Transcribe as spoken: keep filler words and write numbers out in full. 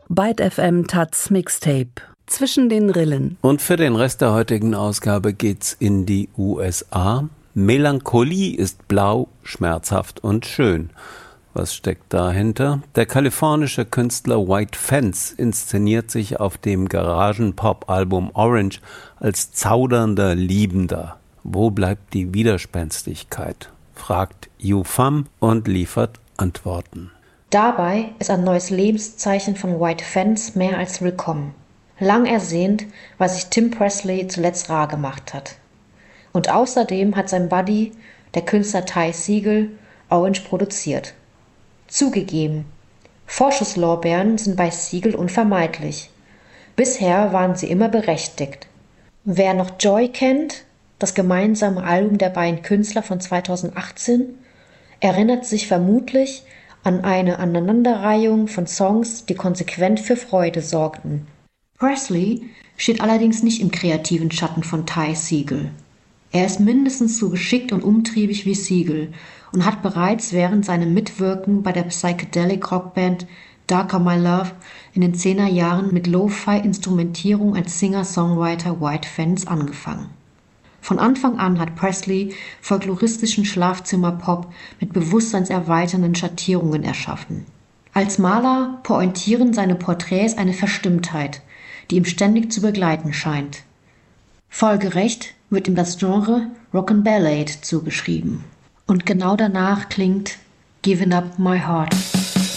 Byte F M Taz Mixtape. Zwischen den Rillen. Und für den Rest der heutigen Ausgabe geht's in die U S A. Melancholie ist blau, schmerzhaft und schön. Was steckt dahinter? Der kalifornische Künstler White Fence inszeniert sich auf dem Garagen-Pop-Album Orange als zaudernder Liebender. Wo bleibt die Widerspenstigkeit? Fragt U F A M und liefert Antworten. Dabei ist ein neues Lebenszeichen von White Fence mehr als willkommen. Lang ersehnt, weil sich Tim Presley zuletzt rar gemacht hat. Und außerdem hat sein Buddy, der Künstler Ty Segall, Orange produziert. Zugegeben, Vorschusslorbeeren sind bei Segall unvermeidlich. Bisher waren sie immer berechtigt. Wer noch Joy kennt, das gemeinsame Album der beiden Künstler von zweitausendachtzehn, erinnert sich vermutlich an eine Aneinanderreihung von Songs, die konsequent für Freude sorgten. Presley steht allerdings nicht im kreativen Schatten von Ty Segall. Er ist mindestens so geschickt und umtriebig wie Segall und hat bereits während seinem Mitwirken bei der Psychedelic-Rockband Darker My Love in den Zehnerjahren mit Lo-Fi-Instrumentierung als Singer-Songwriter White Fence angefangen. Von Anfang an hat Presley folkloristischen Schlafzimmer-Pop mit bewusstseinserweiternden Schattierungen erschaffen. Als Maler pointieren seine Porträts eine Verstimmtheit, die ihm ständig zu begleiten scheint. Folgerecht wird ihm das Genre Rock and Ballade zugeschrieben. Und genau danach klingt Giving Up My Heart.